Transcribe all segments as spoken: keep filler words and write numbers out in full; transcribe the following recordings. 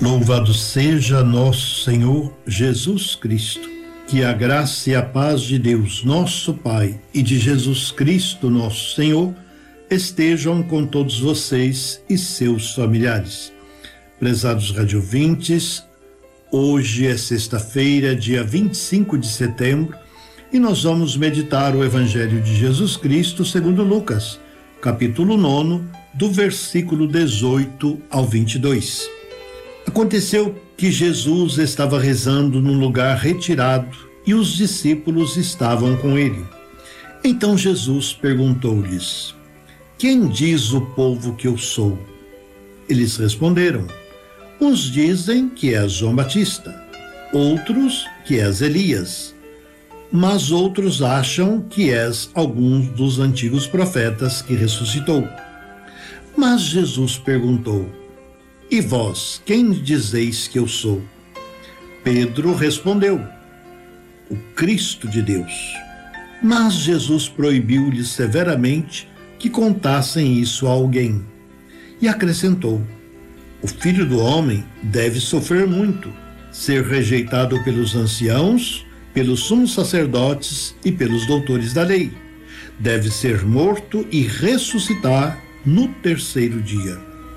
Louvado seja nosso Senhor Jesus Cristo. Que a graça e a paz de Deus, nosso Pai, e de Jesus Cristo, nosso Senhor, estejam com todos vocês e seus familiares. Prezados radiovintes, hoje é sexta-feira, dia vinte e cinco de setembro, e nós vamos meditar o Evangelho de Jesus Cristo segundo Lucas, capítulo nove, do versículo dezoito ao vinte e dois. Aconteceu que Jesus estava rezando num lugar retirado e os discípulos estavam com ele. Então Jesus perguntou-lhes: quem diz o povo que eu sou? Eles responderam: uns dizem que és João Batista, outros que és Elias, mas outros acham que és algum dos antigos profetas que ressuscitou. Mas Jesus perguntou: e vós, quem dizeis que eu sou? Pedro respondeu: o Cristo de Deus. Mas Jesus proibiu-lhes severamente que contassem isso a alguém. E acrescentou: o Filho do Homem deve sofrer muito, ser rejeitado pelos anciãos, pelos sumos sacerdotes e pelos doutores da lei. Deve ser morto e ressuscitar no terceiro dia.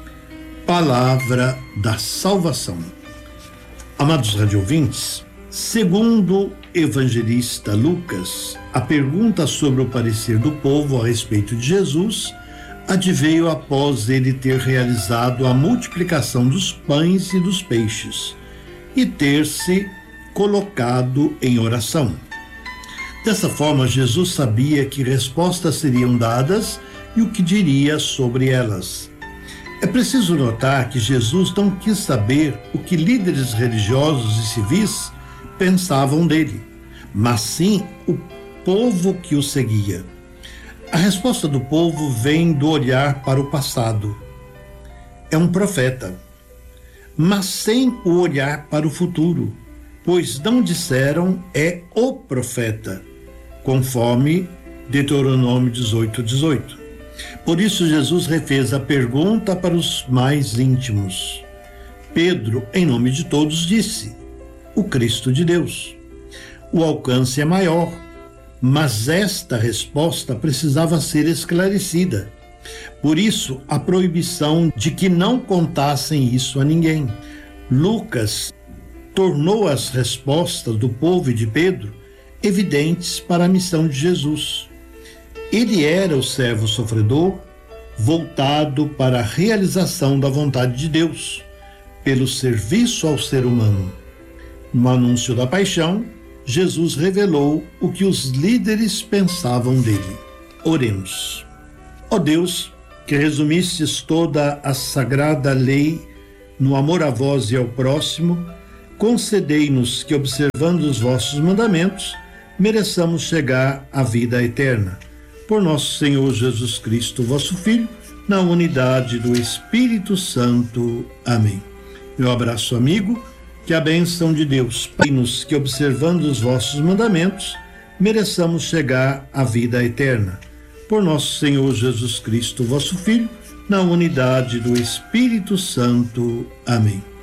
Palavra da salvação. Amados radiovintes, segundo o evangelista Lucas, a pergunta sobre o parecer do povo a respeito de Jesus adveio após ele ter realizado a multiplicação dos pães e dos peixes e ter se colocado em oração. Dessa forma, Jesus sabia que respostas seriam dadas e o que diria sobre elas. É preciso notar que Jesus não quis saber o que líderes religiosos e civis pensavam dele, mas sim o povo que o seguia. A resposta do povo vem do olhar para o passado. É um profeta, mas sem o olhar para o futuro, pois não disseram é o profeta, conforme Deuteronômio dezoito, dezoito. Por isso Jesus refez a pergunta para os mais íntimos. Pedro, em nome de todos, disse: o Cristo de Deus. O alcance é maior, mas esta resposta precisava ser esclarecida. Por isso, a proibição de que não contassem isso a ninguém. Lucas tornou as respostas do povo e de Pedro evidentes para a missão de Jesus. Ele era o servo sofredor, voltado para a realização da vontade de Deus, pelo serviço ao ser humano. No anúncio da paixão, Jesus revelou o que os líderes pensavam dele. Oremos. Ó Deus, que resumistes toda a sagrada lei no amor a vós e ao próximo, concedei-nos que, observando os vossos mandamentos, mereçamos chegar à vida eterna. Por nosso Senhor Jesus Cristo, vosso Filho, na unidade do Espírito Santo. Amém. Meu abraço amigo, que a bênção de Deus, Pai-nos que, observando os vossos mandamentos, mereçamos chegar à vida eterna. Por nosso Senhor Jesus Cristo, vosso Filho, na unidade do Espírito Santo. Amém.